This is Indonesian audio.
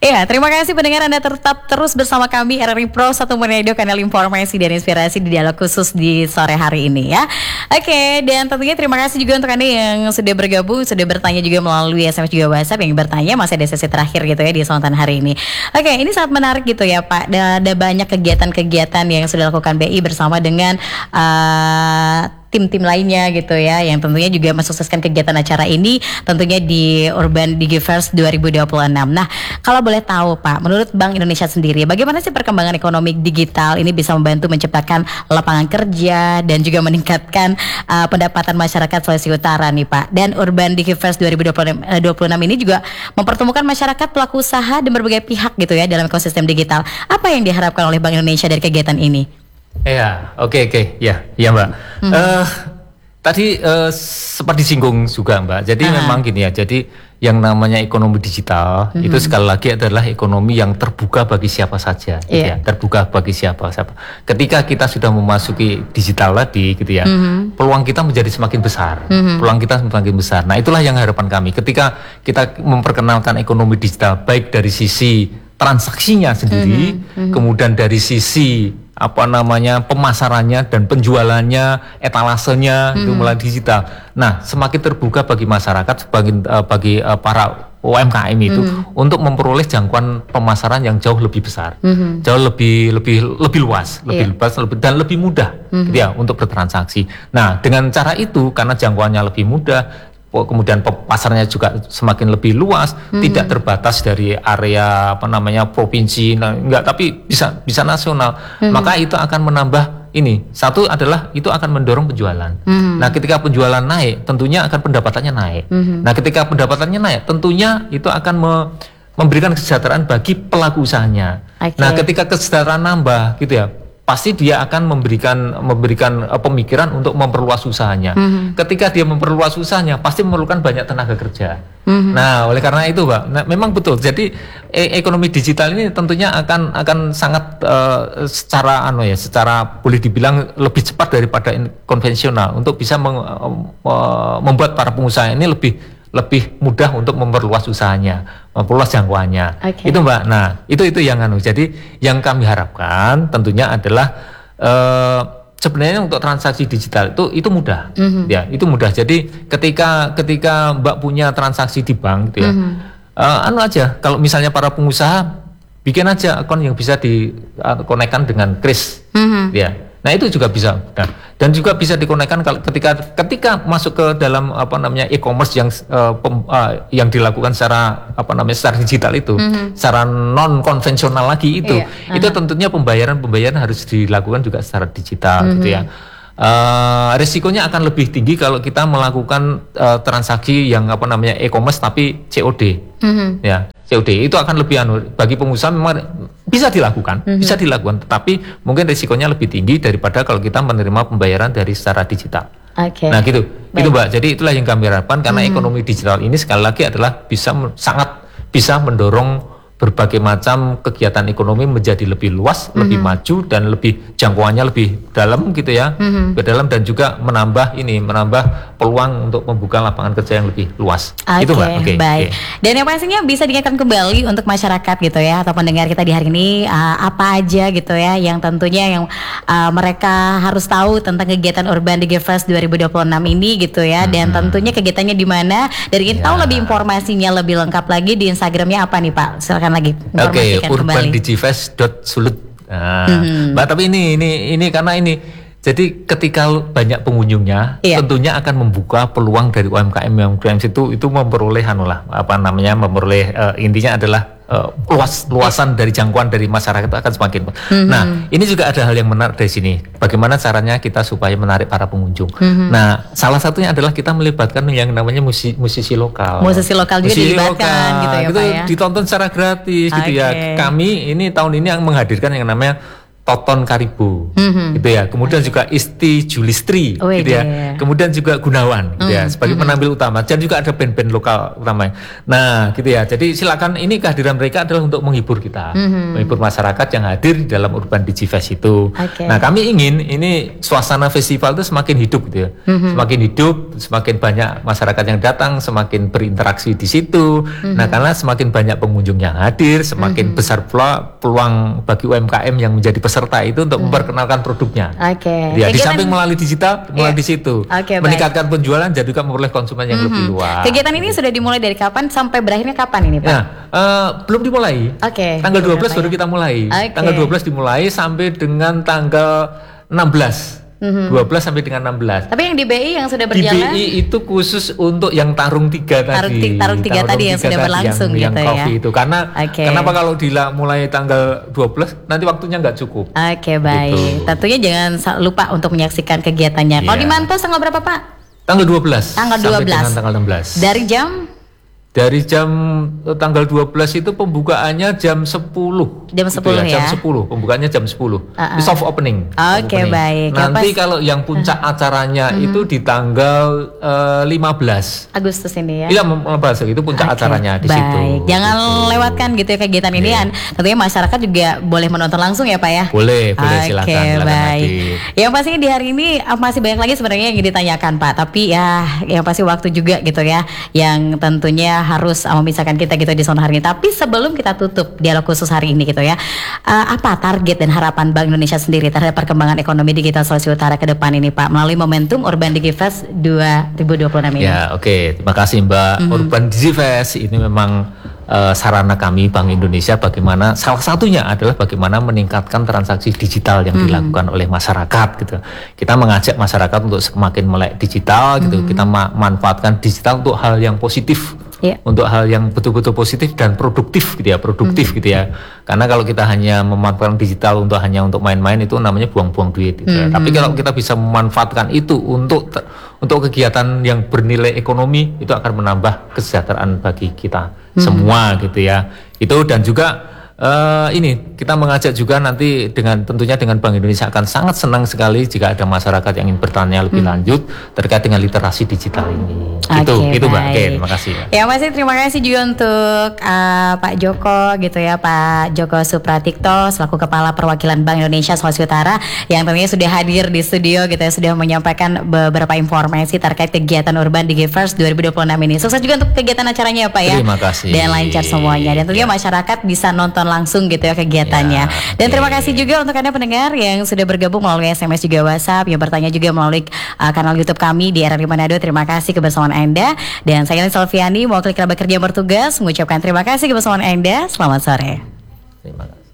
Ya, terima kasih pendengar Anda tetap terus bersama kami RRI Pro 1 Radio, kanal informasi dan inspirasi di dialog khusus di sore hari ini ya. Oke, dan tentunya terima kasih juga untuk Anda yang sudah bergabung, sudah bertanya juga melalui SMS juga WhatsApp. Yang bertanya masih ada sesi terakhir gitu ya di Sontan hari ini. Oke, ini sangat menarik gitu ya Pak. Ada banyak kegiatan-kegiatan yang sudah dilakukan BI bersama dengan tim-tim lainnya gitu ya, yang tentunya juga mensukseskan kegiatan acara ini tentunya di Urban Digiverse 2026. Nah, kalau boleh tahu Pak, menurut Bank Indonesia sendiri, bagaimana sih perkembangan ekonomi digital ini bisa membantu menciptakan lapangan kerja dan juga meningkatkan pendapatan masyarakat Sulawesi Utara nih Pak? Dan Urban Digiverse 2026 ini juga mempertemukan masyarakat, pelaku usaha dan berbagai pihak gitu ya dalam ekosistem digital. Apa yang diharapkan oleh Bank Indonesia dari kegiatan ini? Ya, oke, ya Mbak. Tadi sempat disinggung juga Mbak. Jadi memang gini ya. Jadi yang namanya ekonomi digital itu sekali lagi adalah ekonomi yang terbuka bagi siapa saja. Gitu ya. Terbuka bagi siapa. Ketika kita sudah memasuki digital tadi, gitu ya, peluang kita menjadi semakin besar. Peluang kita semakin besar. Nah, itulah yang harapan kami. Ketika kita memperkenalkan ekonomi digital, baik dari sisi transaksinya sendiri, kemudian dari sisi pemasarannya dan penjualannya, etalasenya itu mulai digital. Nah, semakin terbuka bagi masyarakat, bagi para UMKM itu untuk memperoleh jangkauan pemasaran yang jauh lebih besar, jauh lebih luas, dan lebih mudah, gitu ya, untuk bertransaksi. Nah, dengan cara itu, karena jangkauannya lebih mudah, kemudian pasarnya juga semakin lebih luas, tidak terbatas dari area provinsi, tapi bisa nasional. Maka itu akan menambah ini. Satu adalah itu akan mendorong penjualan. Nah, ketika penjualan naik, tentunya akan pendapatannya naik. Nah, ketika pendapatannya naik, tentunya itu akan memberikan kesejahteraan bagi pelaku usahanya. Nah, ketika kesejahteraan nambah, gitu ya, pasti dia akan memberikan pemikiran untuk memperluas usahanya. Ketika dia memperluas usahanya, pasti memerlukan banyak tenaga kerja. Nah, oleh karena itu, Pak, memang betul. Jadi ekonomi digital ini tentunya akan sangat secara boleh dibilang lebih cepat daripada konvensional untuk bisa membuat para pengusaha ini lebih mudah untuk memperluas usahanya, memperluas jangkauannya. Itu Mbak. Nah, itu yang Jadi yang kami harapkan tentunya adalah sebenarnya untuk transaksi digital itu mudah. Ya, itu mudah. Jadi ketika Mbak punya transaksi di bank gitu ya. Aja kalau misalnya para pengusaha bikin aja akun yang bisa dikonekkan dengan kris. Ya. Nah, itu juga bisa. Nah, dan juga bisa dikonekkan ketika masuk ke dalam e-commerce yang dilakukan secara secara digital itu, secara non konvensional lagi itu. Itu tentunya pembayaran harus dilakukan juga secara digital gitu ya. Risikonya akan lebih tinggi kalau kita melakukan transaksi yang e-commerce tapi COD. Ya. COD itu akan lebih bagi pengusaha memang bisa dilakukan, tetapi mungkin risikonya lebih tinggi daripada kalau kita menerima pembayaran dari secara digital. Nah, gitu Mbak. Jadi itulah yang kami harapkan, karena ekonomi digital ini sekali lagi adalah sangat bisa mendorong berbagai macam kegiatan ekonomi menjadi lebih luas, lebih maju, dan lebih jangkauannya lebih dalam gitu ya, dalam, dan juga menambah peluang untuk membuka lapangan kerja yang lebih luas. Itu Mbak. Baik. Dan yang pastinya bisa diingatkan kembali untuk masyarakat gitu ya, atau pendengar kita di hari ini, apa aja gitu ya yang tentunya yang mereka harus tahu tentang kegiatan Urban Digiverse 2026 ini gitu ya. Dan tentunya kegiatannya di mana, dan ingin tahu lebih informasinya lebih lengkap lagi di Instagramnya apa nih Pak? Silakan lagi informasikan kembali. urbandigiverse.sulut. Mbak, tapi ini karena ini, jadi ketika banyak pengunjungnya, tentunya akan membuka peluang dari UMKM itu memperoleh intinya adalah luasan dari jangkauan dari masyarakat akan semakin. Nah, ini juga ada hal yang menarik dari sini. Bagaimana caranya kita supaya menarik para pengunjung? Nah, salah satunya adalah kita melibatkan yang namanya musisi lokal. Musisi lokal juga dilibatkan gitu ya, Pak ya. Ditonton secara gratis gitu ya. Kami ini tahun ini yang menghadirkan yang namanya Toton Karibu, gitu ya. Kemudian juga Isti Julistri, gitu ya. Kemudian juga Gunawan, gitu ya, sebagai penampil utama. Dan juga ada band-band lokal utamanya. Nah, gitu ya. Jadi silakan, ini kehadiran mereka adalah untuk menghibur kita, menghibur masyarakat yang hadir di dalam Urban Digifest itu. Nah, kami ingin ini suasana festival itu semakin hidup, gitu ya. Semakin hidup, semakin banyak masyarakat yang datang, semakin berinteraksi di situ. Nah, karena semakin banyak pengunjung yang hadir, semakin besar pula peluang bagi UMKM yang menjadi peserta itu untuk memperkenalkan produknya. Ya, di samping melalui digital, mulai di situ. Meningkatkan penjualan dan juga memperoleh konsumen yang lebih luas. Kegiatan ini sudah dimulai dari kapan sampai berakhirnya kapan ini, Pak? Ya, belum dimulai. Tanggal 12 baru kita mulai. Tanggal 12 dimulai sampai dengan tanggal 16. 12 sampai dengan 16. Tapi yang di BI yang sudah berjalan? Di BI itu khusus untuk yang tarung 3 tadi. Tarung 3 tadi yang sudah berlangsung yang gitu ya. Itu. Karena kenapa kalau mulai tanggal 12 nanti waktunya nggak cukup. Baik. Gitu. Tentunya jangan lupa untuk menyaksikan kegiatannya. Kalau di Manto tanggal berapa, Pak? Tanggal 12. Tanggal 12. Sampai dengan tanggal 16. Dari jam tanggal 12 itu pembukaannya jam 10. Jam 10 ya? Jam 10, pembukaannya jam 10. Soft opening. Baik. Nanti kalau yang puncak acaranya itu di tanggal 15 Agustus ini ya? Iya, 15 itu puncak acaranya di situ. Jangan lewatkan gitu ya kegiatan ini. Tentunya masyarakat juga boleh menonton langsung ya, Pak ya? Boleh silakan. Baik. Yang pasti di hari ini masih banyak lagi sebenarnya yang ditanyakan, Pak. Tapi ya yang pasti waktu juga gitu ya, yang tentunya harus memisahkan kita gitu di zona hari ini. Tapi sebelum kita tutup dialog khusus hari ini gitu ya, apa target dan harapan Bank Indonesia sendiri terhadap perkembangan ekonomi digital Sulawesi Utara ke depan ini, Pak, melalui momentum Urban Digifest 2026 ini? Ya, terima kasih, Mbak. Urban Digifest ini memang sarana kami Bank Indonesia, bagaimana salah satunya adalah bagaimana meningkatkan transaksi digital yang dilakukan oleh masyarakat gitu. Kita mengajak masyarakat untuk semakin melek digital gitu. Kita manfaatkan digital untuk hal yang positif. Untuk hal yang betul-betul positif dan produktif gitu ya, karena kalau kita hanya memanfaatkan digital hanya untuk main-main, itu namanya buang-buang duit gitu ya. Tapi kalau kita bisa memanfaatkan itu untuk kegiatan yang bernilai ekonomi, itu akan menambah kesejahteraan bagi kita semua gitu ya. Itu, dan juga ini kita mengajak juga nanti tentunya dengan Bank Indonesia akan sangat senang sekali jika ada masyarakat yang ingin bertanya lebih lanjut terkait dengan literasi digital ini. Itu Mbak. Terima kasih. Ya masih terima kasih juga untuk Pak Joko gitu ya, Pak Joko Supratikto selaku Kepala Perwakilan Bank Indonesia Sulawesi Utara yang tentunya sudah hadir di studio gitu ya, sudah menyampaikan beberapa informasi terkait kegiatan Urban Digifest 2026 ini. Sukses juga untuk kegiatan acaranya ya, Pak ya. Terima kasih. Dan lancar semuanya. Dan tentunya masyarakat bisa nonton langsung gitu ya kegiatannya. Dan terima kasih juga untuk Anda pendengar yang sudah bergabung melalui SMS juga WhatsApp, yang bertanya juga melalui kanal YouTube kami di RRI Manado. Terima kasih kebersamaan Anda. Dan saya Lin Salviani, mewakili kerabat kerja yang bertugas, mengucapkan terima kasih kebersamaan Anda. Selamat sore. Terima kasih.